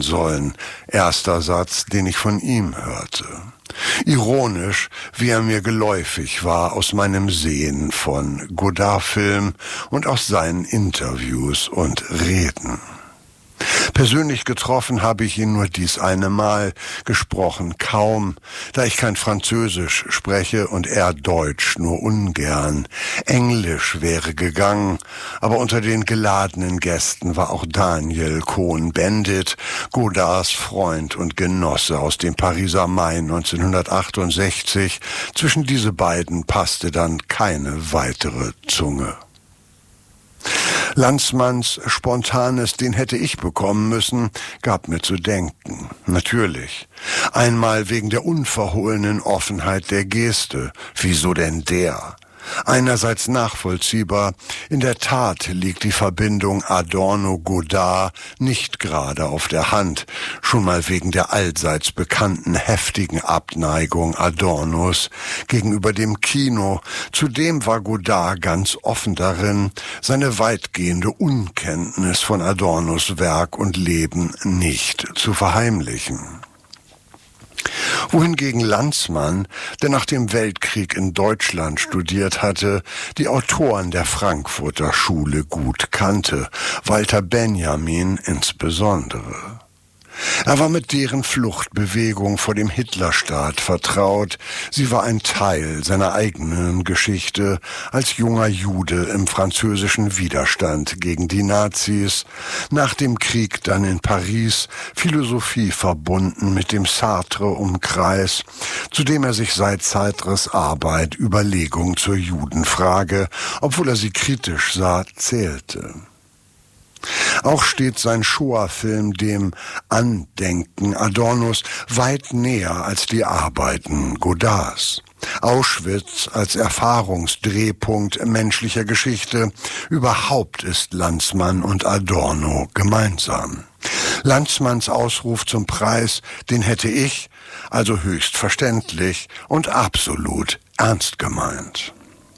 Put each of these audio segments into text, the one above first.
sollen, erster Satz, den ich von ihm hörte. Ironisch, wie er mir geläufig war aus meinem Sehen von Godard-Filmen und aus seinen Interviews und Reden. Persönlich getroffen habe ich ihn nur dies eine Mal, gesprochen kaum, da ich kein Französisch spreche und er Deutsch nur ungern. Englisch wäre gegangen, aber unter den geladenen Gästen war auch Daniel Cohn-Bendit, Godards Freund und Genosse aus dem Pariser Mai 1968. Zwischen diese beiden passte dann keine weitere Zunge. Landsmanns spontanes "Den hätte ich bekommen müssen" gab mir zu denken. Natürlich. Einmal wegen der unverhohlenen Offenheit der Geste. Wieso denn der? Einerseits nachvollziehbar, in der Tat liegt die Verbindung Adorno-Godard nicht gerade auf der Hand, schon mal wegen der allseits bekannten heftigen Abneigung Adornos gegenüber dem Kino. Zudem war Godard ganz offen darin, seine weitgehende Unkenntnis von Adornos Werk und Leben nicht zu verheimlichen. Wohingegen Landsmann, der nach dem Weltkrieg in Deutschland studiert hatte, die Autoren der Frankfurter Schule gut kannte, Walter Benjamin insbesondere. Er war mit deren Fluchtbewegung vor dem Hitlerstaat vertraut. Sie war ein Teil seiner eigenen Geschichte als junger Jude im französischen Widerstand gegen die Nazis. Nach dem Krieg dann in Paris, Philosophie verbunden mit dem Sartre-Umkreis, zu dem er sich seit Sartres Arbeit Überlegung zur Judenfrage, obwohl er sie kritisch sah, zählte. Auch steht sein Shoah-Film dem Andenken Adornos weit näher als die Arbeiten Godards. Auschwitz als Erfahrungsdrehpunkt menschlicher Geschichte, überhaupt ist Landsmann und Adorno gemeinsam. Landsmanns Ausruf zum Preis, den hätte ich, also höchst verständlich und absolut ernst gemeint.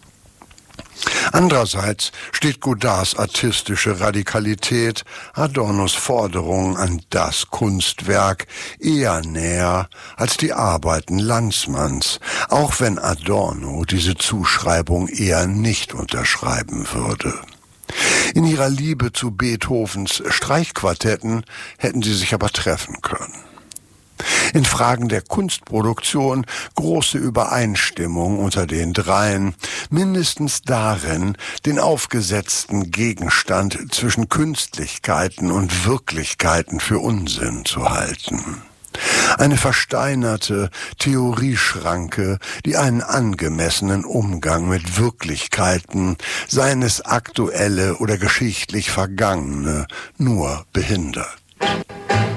Andererseits steht Godards artistische Radikalität, Adornos Forderung an das Kunstwerk eher näher als die Arbeiten Landsmanns, auch wenn Adorno diese Zuschreibung eher nicht unterschreiben würde. In ihrer Liebe zu Beethovens Streichquartetten hätten sie sich aber treffen können. In Fragen der Kunstproduktion große Übereinstimmung unter den dreien, mindestens darin, den aufgesetzten Gegenstand zwischen Künstlichkeiten und Wirklichkeiten für Unsinn zu halten. Eine versteinerte Theorieschranke, die einen angemessenen Umgang mit Wirklichkeiten, seien es aktuelle oder geschichtlich Vergangene, nur behindert.